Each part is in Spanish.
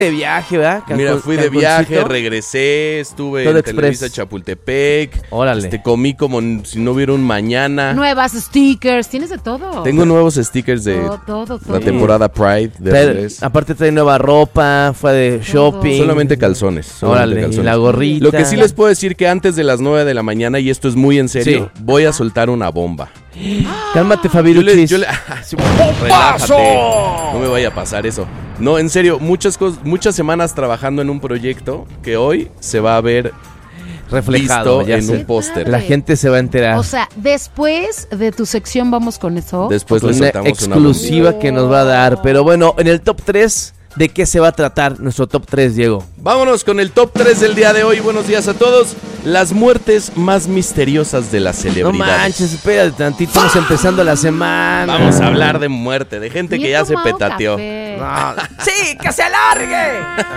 de viaje, ¿verdad? Mira, fui de viaje, regresé, estuve Todo en express. Televisa Chapultepec. Órale. Comí como si no hubiera un mañana. Nuevas stickers, tienes de todo. Tengo nuevos stickers de todo. la temporada Pride de regreso. Aparte trae nueva ropa, fue de shopping. Solamente calzones. Órale, y la gorrita. Lo que sí les puedo decir que antes de las 9 de la mañana, y esto es muy en serio, voy a soltar una bomba. Cálmate, Fabiruchis. Sí, relájate. No me vaya a pasar eso. No, en serio, muchas semanas trabajando en un proyecto que hoy se va a ver reflejado visto en un póster. La gente se va a enterar. O sea, después de tu sección vamos con eso. Después le una soltamos exclusiva una que nos va a dar. Pero bueno, en el top 3, ¿de qué se va a tratar nuestro top 3, Diego? Vámonos con el top 3 del día de hoy. Buenos días a todos. Las muertes más misteriosas de las celebridades. No manches, espérate tantito, estamos empezando la semana. Vamos a hablar de muerte, de gente que ya se petateó. No. ¡Sí, que se alargue!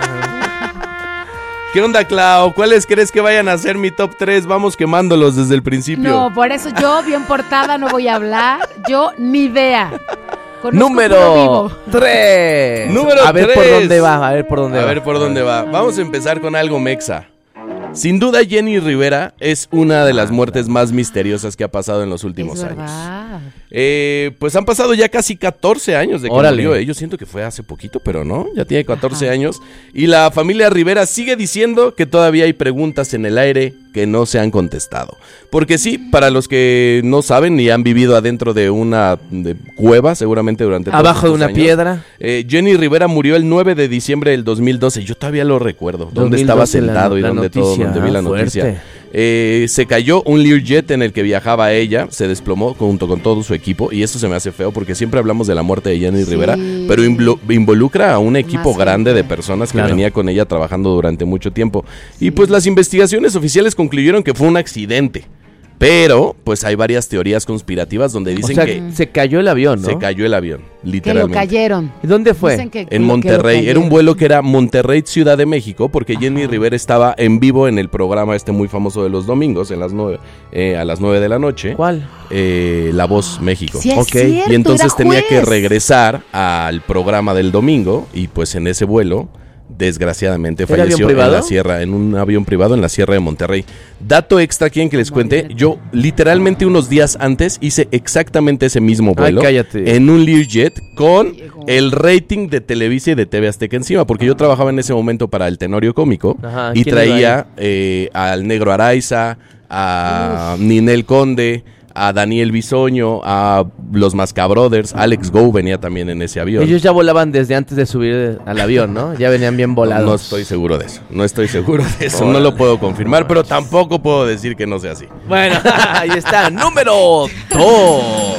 ¿Qué onda, Clau? ¿Cuáles crees que vayan a ser mi top 3? Vamos quemándolos desde el principio. No, por eso yo, bien portada, no voy a hablar. Yo ni idea. Conozco Número 3. Número A ver 3. por dónde va, a ver por dónde va. A ver por dónde va. Vamos a empezar con algo mexa. Sin duda, Jenny Rivera es una de las muertes más misteriosas que ha pasado en los últimos años. Pues han pasado ya casi 14 años de que murió. Yo siento que fue hace poquito, pero no, ya tiene 14 años. Y la familia Rivera sigue diciendo que todavía hay preguntas en el aire que no se han contestado. Porque sí, para los que no saben y han vivido adentro de una cueva, seguramente durante todos abajo de estos una años, piedra. Jenny Rivera murió el 9 de diciembre del 2012. Yo todavía lo recuerdo. Donde estaba sentado y donde vi la noticia. Se cayó un Learjet en el que viajaba ella, se desplomó junto con todo su equipo, y eso se me hace feo porque siempre hablamos de la muerte de Jenny Rivera, pero involucra a un equipo grande de personas que venía con ella trabajando durante mucho tiempo. Y pues las investigaciones oficiales concluyeron que fue un accidente. Pero, pues hay varias teorías conspirativas donde dicen que se cayó el avión, ¿no? Se cayó el avión, literalmente. Que lo cayeron. ¿Y dónde fue? En Monterrey. Era un vuelo que era Monterrey, Ciudad de México, porque Jenny Rivera estaba en vivo en el programa muy famoso de los domingos, a las 9 de la noche. ¿Cuál? La Voz México. Sí, es cierto, y entonces tenía que regresar al programa del domingo, y pues en ese vuelo desgraciadamente falleció en la sierra, en un avión privado en la Sierra de Monterrey. Dato extra, quieren que les cuente, yo literalmente unos días antes hice exactamente ese mismo vuelo en un Learjet con el rating de Televisa y de TV Azteca encima, porque yo trabajaba en ese momento para el Tenorio Cómico y traía al Negro Araiza, a Ninel Conde, a Daniel Bisoño, a los Mascabrothers, Alex Go venía también en ese avión. Ellos ya volaban desde antes de subir al avión, ¿no? Ya venían bien volados. No estoy seguro de eso, no lo puedo confirmar, pero tampoco puedo decir que no sea así. Bueno, ahí está, número 2.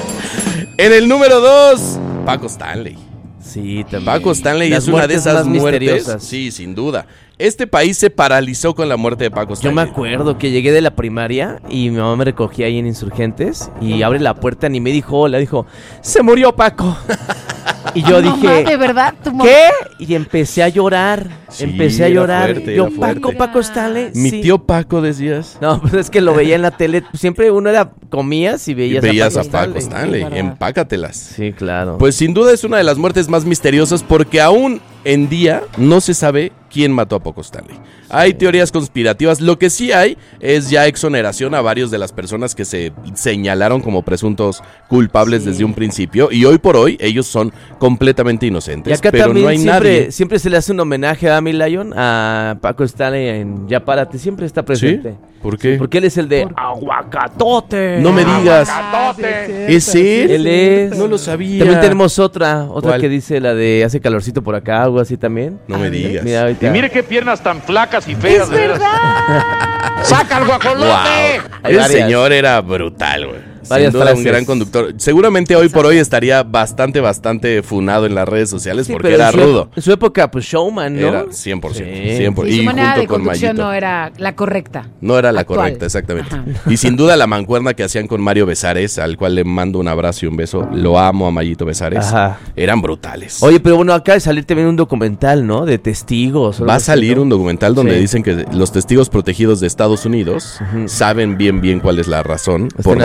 En el número 2, Paco Stanley. Sí, también. Paco Stanley es una de esas muertes, sí, sin duda. Este país se paralizó con la muerte de Paco Stanley. Yo me acuerdo que llegué de la primaria y mi mamá me recogía ahí en Insurgentes y abre la puerta, ni me dijo hola, dijo, se murió Paco. Y yo dije, ¿de verdad? ¿qué? Y empecé a llorar, Fuerte, yo, Paco Stanley. Mi tío Paco, decías. No, pues es que lo veía en la tele, siempre uno comías y veías a Paco Stanley, empácatelas. Sí, claro. Pues sin duda es una de las muertes más misteriosas porque aún en día no se sabe quién mató a Paco Stanley. Hay teorías conspirativas, lo que sí hay es ya exoneración a varios de las personas que se señalaron como presuntos culpables desde un principio, y hoy por hoy ellos son completamente inocentes, y acá pero no hay nadie. Siempre se le hace un homenaje a mi Lion, a Paco Stanley en Ya Párate, siempre está presente. ¿Sí? ¿Por qué? Porque él es el de Aguacatote. No me digas. ¿Es él? Él es. No lo sabía. También tenemos otra ¿Cuál? Que dice la de hace calorcito por acá, algo así también. No me digas. Mira, y mire qué piernas tan flacas y feas. ¡Es verdad! ¡Saca el guajolote! Wow. El señor era brutal, güey. Varias Sin duda, frases. un gran conductor. Seguramente hoy por hoy estaría bastante funado en las redes sociales, porque era rudo. En su época, pues showman, ¿no? Era 100%. Sí. 100%. Y su y manera junto de con conducción Mayito. no era la correcta. No era la actual. correcta, exactamente. Ajá. Y sin duda la mancuerna que hacían con Mario Besares, al cual le mando un abrazo y un beso. Lo amo a Mayito Besares. Ajá. Eran brutales. Oye, pero bueno, acaba de salir también un documental, ¿no? De testigos. Va a salir un documental donde Sí. dicen que los testigos protegidos de Estados Unidos saben bien cuál es la razón por la cual mataron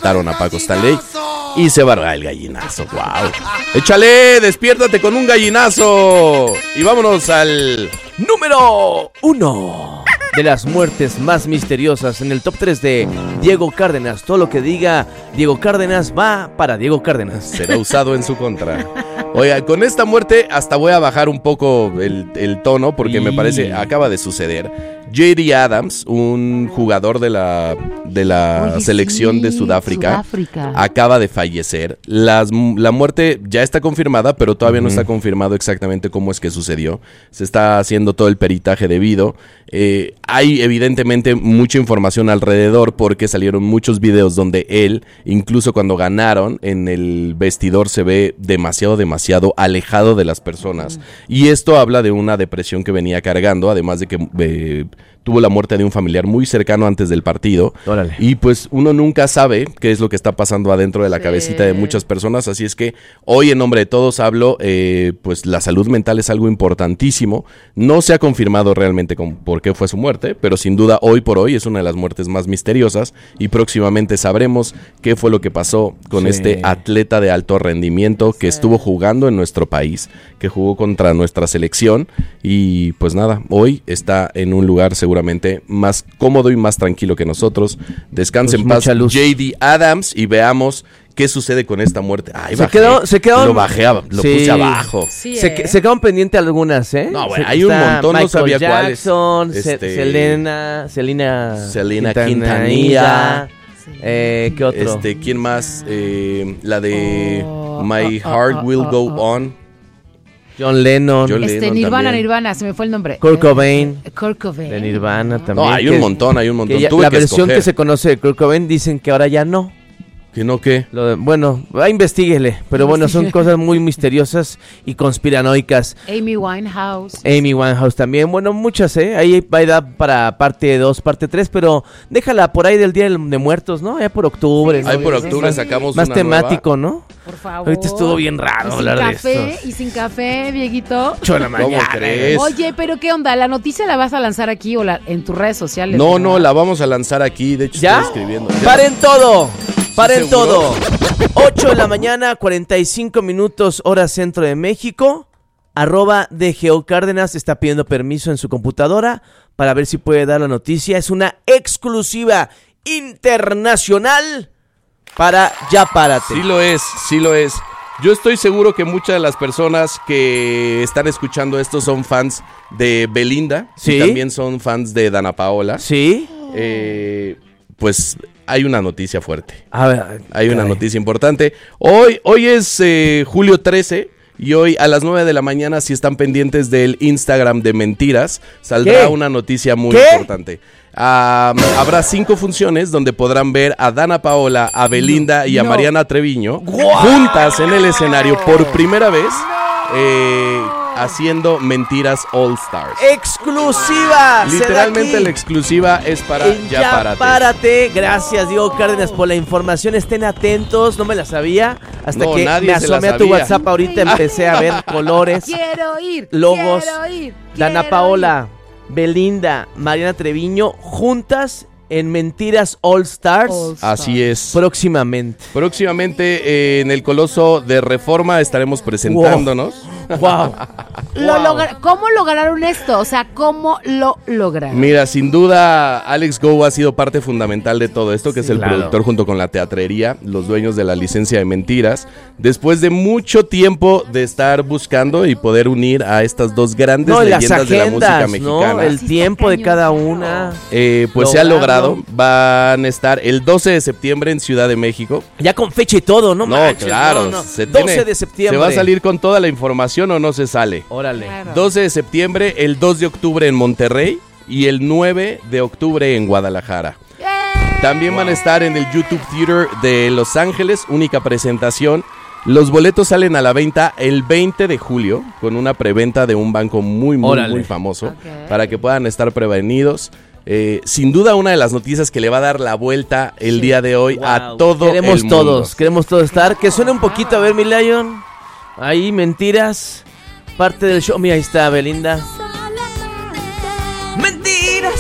mataron a Paco Stanley. Y se va el gallinazo, wow. Échale, despiértate con un gallinazo. Y vámonos al número 1 de las muertes más misteriosas en el top 3 de Diego Cárdenas. Todo lo que diga Diego Cárdenas va para Diego Cárdenas. Será usado en su contra. Oiga, con esta muerte hasta voy a bajar un poco el tono porque me parece acaba de suceder. J.D. Adams, un jugador de la selección de Sudáfrica, acaba de fallecer. La muerte ya está confirmada, pero todavía no está confirmado exactamente cómo es que sucedió. Se está haciendo todo el peritaje debido. Hay evidentemente mucha información alrededor porque salieron muchos videos donde él, incluso cuando ganaron, en el vestidor se ve demasiado alejado de las personas. Y esto habla de una depresión que venía cargando, además de que tuvo la muerte de un familiar muy cercano antes del partido. Órale. Y pues uno nunca sabe qué es lo que está pasando adentro de la cabecita de muchas personas, así es que hoy en nombre de todos hablo, pues la salud mental es algo importantísimo. No se ha confirmado realmente por qué fue su muerte, pero sin duda hoy por hoy es una de las muertes más misteriosas y próximamente sabremos qué fue lo que pasó con este atleta de alto rendimiento que estuvo jugando en nuestro país, que jugó contra nuestra selección y pues nada, hoy está en un lugar seguramente más cómodo y más tranquilo que nosotros. Descanse en paz J.D. Adams y veamos qué sucede con esta muerte. Ay, se quedó lo bajé, lo puse abajo. Sí, se quedaron pendientes algunas, ¿eh? No, bueno, hay un montón, Michael no sabía Jackson, cuáles. Selena Quintanilla. ¿Qué otro? ¿Quién más? La de My Heart Will Go On. John Lennon. Nirvana, se me fue el nombre. Kurt Cobain. De Nirvana también. No, hay un montón. La versión que se conoce de Kurt Cobain dicen que ahora ya no. ¿Que no qué? Bueno, investiguele, pero bueno, son cosas muy misteriosas y conspiranoicas. Amy Winehouse también, bueno, muchas, ahí va a dar para parte 2, parte 3, pero déjala por ahí del Día de Muertos, ¿no? Ya por octubre. Ahí por octubre sacamos más una temático, nueva. ¿no? Por favor. Ahorita estuvo bien raro hablar de esto. Y sin café, Dieguito. 8 de la mañana. ¿Cómo crees? Oye, pero ¿qué onda? ¿La noticia la vas a lanzar aquí o en tus redes sociales? No, la vamos a lanzar aquí, de hecho ¿ya? estoy escribiendo. ¡Paren todo! ¡Paren ¿Seguro? todo! 8 de la mañana, 45 minutos, hora centro de México. @DGO Cárdenas está pidiendo permiso en su computadora para ver si puede dar la noticia. Es una exclusiva internacional para Ya Párate. Sí lo es. Yo estoy seguro que muchas de las personas que están escuchando esto son fans de Belinda. Sí. Y también son fans de Dana Paola. Sí. Pues hay una noticia fuerte. A ver. Hay una noticia importante. Hoy es julio 13 y hoy a las 9 de la mañana, si están pendientes del Instagram de Mentiras, saldrá una noticia muy importante. Habrá 5 funciones donde podrán ver a Dana Paola, a Belinda y a Mariana Treviño juntas en el escenario por primera vez. Haciendo Mentiras All Stars. ¡Exclusiva! Literalmente la exclusiva es para Ya Párate. Gracias, Diego Cárdenas, por la información. Estén atentos, no me la sabía. Hasta que me asomé a tu WhatsApp ahorita, empecé a ver colores, logos. Dana Paola, Belinda, Mariana Treviño, juntas en Mentiras All Stars. Así es. Próximamente en el Coloso de Reforma estaremos presentándonos. Wow. ¿Cómo lograron esto? O sea, ¿cómo lo lograron? Mira, sin duda Alex Go ha sido parte fundamental de todo esto, que es el productor junto con la teatrería, los dueños de la licencia de Mentiras. Después de mucho tiempo de estar buscando y poder unir a estas dos grandes leyendas de la música mexicana. ¿no? El tiempo de cada una. Pues se ha logrado. Van a estar el 12 de septiembre en Ciudad de México. Ya con fecha y todo, ¿no? Manches, claro. no. 12 de septiembre. ¿Se va a salir con toda la información o no se sale? Órale. Claro. 12 de septiembre, el 2 de octubre en Monterrey y el 9 de octubre en Guadalajara. También van a estar en el YouTube Theater de Los Ángeles, única presentación. Los boletos salen a la venta el 20 de julio con una preventa de un banco muy famoso para que puedan estar prevenidos. Sin duda una de las noticias que le va a dar la vuelta el día de hoy a todo el mundo. Queremos todos estar. Que suene un poquito, a ver, mi Lion. Ahí, Mentiras. Parte del show. Mira, ahí está Belinda. Mentiras.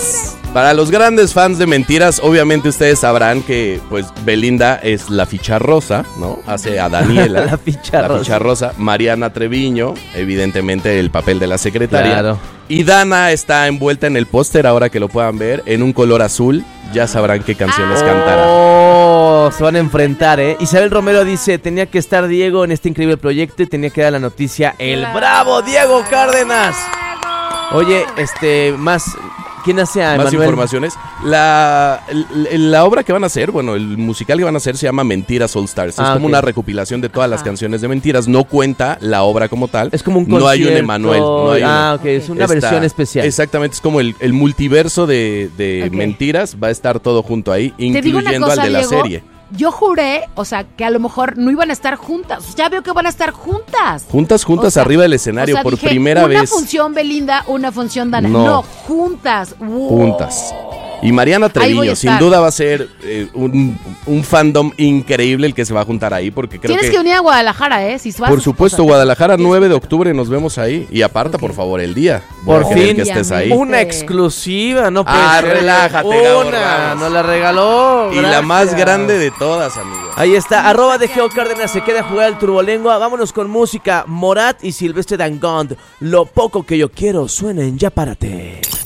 Para los grandes fans de Mentiras, obviamente ustedes sabrán que pues Belinda es la ficha rosa, ¿no? Hace a Daniela, la ficha rosa. Mariana Treviño, evidentemente el papel de la secretaria. Claro. Y Dana está envuelta en el póster, ahora que lo puedan ver, en un color azul. Ya sabrán qué canciones cantará. Oh, se van a enfrentar, ¿eh? Isabel Romero dice, tenía que estar Diego en este increíble proyecto y tenía que dar la noticia el bravo Diego Cárdenas. Oye, más... ¿Quién hace a Emanuel? Más informaciones. La obra que van a hacer, bueno, el musical que van a hacer se llama Mentiras All Stars. Es como una recopilación de todas las canciones de Mentiras. No cuenta la obra como tal. Es como un concierto. No hay un Emanuel. No hay ok. Es una versión especial. Exactamente, es como el multiverso de Mentiras. Va a estar todo junto ahí, incluyendo cosa, al de la Diego, serie. Yo juré, que a lo mejor no iban a estar juntas. Ya veo que van a estar juntas. Juntas arriba del escenario por primera vez. Una función Belinda, una función Dana. No, juntas. Wow. Juntas. Y Mariana Treviño, sin duda va a ser un fandom increíble el que se va a juntar ahí, porque creo Tienes que venir a Guadalajara, si vas. Por supuesto, Guadalajara, 9 de octubre, nos vemos ahí. Y aparta, por favor, el día. Por fin, que estés ahí. Una exclusiva, no puede ser. Relájate, Una, nos la regaló. Y la más grande de todas, amigos. Ahí está, @de Geo Cárdenas se queda a jugar el Turbolengua. Vámonos con música. Morat y Silvestre Dangond. Lo poco que yo quiero suena en Ya Párate.